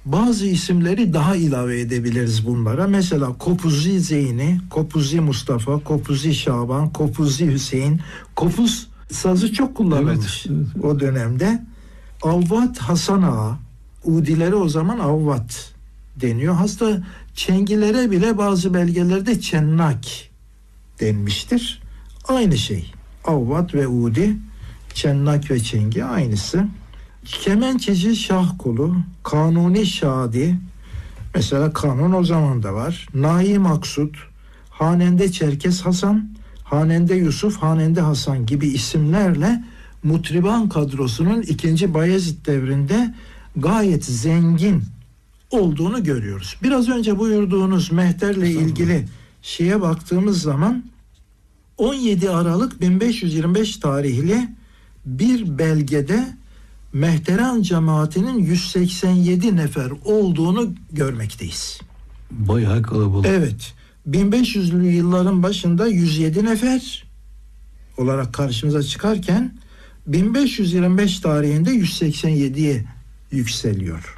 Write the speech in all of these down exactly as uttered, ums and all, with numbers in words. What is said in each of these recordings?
bazı isimleri daha ilave edebiliriz bunlara. Mesela Kopuzi Zeyni, Kopuzi Mustafa, Kopuzi Şaban, Kopuzi Hüseyin. Kopuz sazı çok kullanılmış evet, evet. o dönemde. Avvat Hasan Ağa, Udilere o zaman Avvat deniyor. Hatta çengilere bile bazı belgelerde Çennak denmiştir. Aynı şey. Avvat ve Udi, Çennak ve Çengi aynısı. Kemençeci Şahkulu, Kanuni Şadi, mesela kanun o zaman da var. Nahi Maksut, Hanende Çerkes Hasan, Hanende Yusuf, Hanende Hasan gibi isimlerle Mutriban kadrosunun ikinci Bayezid devrinde gayet zengin olduğunu görüyoruz. Biraz önce buyurduğunuz Mehter'le ilgili şeye baktığımız zaman on yedi Aralık bin beş yüz yirmi beş tarihli bir belgede Mehteran cemaatinin yüz seksen yedi nefer olduğunu görmekteyiz. Bayağı kalabalık. Evet. bin beş yüzlü yılların başında yüz yedi nefer olarak karşımıza çıkarken bin beş yüz yirmi beş tarihinde yüz seksen yediye yükseliyor.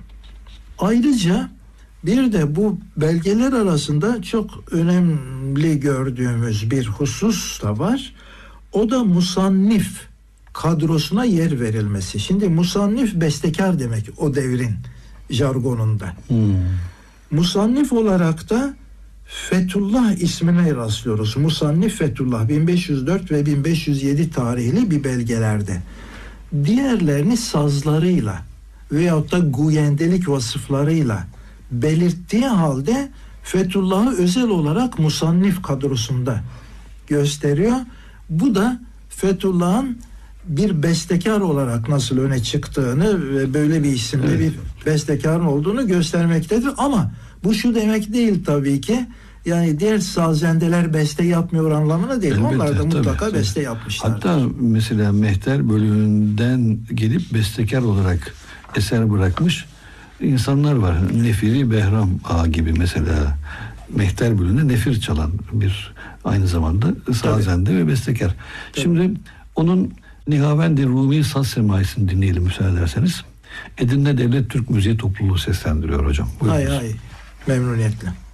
Ayrıca bir de bu belgeler arasında çok önemli gördüğümüz bir husus da var. O da musannif kadrosuna yer verilmesi. Şimdi musannif bestekar demek o devrin jargonunda. Hmm. Musannif olarak da Fethullah ismine rastlıyoruz. Musannif Fethullah bin beş yüz dört ve bin beş yüz yedi tarihli bir belgelerde. Diğerlerini sazlarıyla veyahut da guyendelik vasıflarıyla belirttiği halde Fethullah'ı özel olarak musannif kadrosunda gösteriyor. Bu da Fethullah'ın bir bestekar olarak nasıl öne çıktığını ve böyle bir isimde evet. bir bestekarın olduğunu göstermektedir. Ama bu şu demek değil tabii ki. Yani diğer sazendeler beste yapmıyor anlamına değil. Elbette, onlar da mutlaka tabii, beste yapmışlar. Hatta mesela Mehter bölümünden gelip bestekar olarak eser bırakmış insanlar var. Nefiri Behram Ağa gibi mesela Mehter bölümünde nefir çalan bir aynı zamanda sazende ve bestekar. Tabii. Şimdi onun Nihavendi Rumi Saz Semaisi'ni dinleyelim müsaade ederseniz. Edirne Devlet Türk Müziği Topluluğu seslendiriyor hocam. Buyurunuz. Hay hay. Memnuniyetle.